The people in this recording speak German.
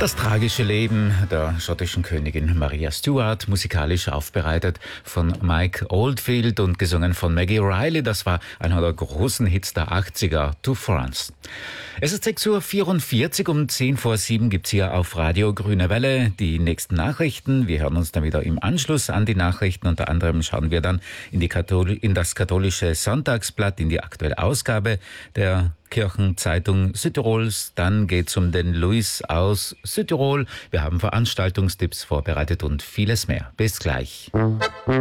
Das tragische Leben der schottischen Königin Maria Stuart, musikalisch aufbereitet von Mike Oldfield und gesungen von Maggie Reilly. Das war einer der großen Hits der 80er, To France. Es ist 6:44 Uhr, um 6:10 gibt's hier auf Radio Grüne Welle die nächsten Nachrichten. Wir hören uns dann wieder im Anschluss an die Nachrichten. Unter anderem schauen wir dann in das katholische Sonntagsblatt, in die aktuelle Ausgabe der Kirchenzeitung Südtirols. Dann geht's um den Luis aus Südtirol. Wir haben Veranstaltungstipps vorbereitet und vieles mehr. Bis gleich.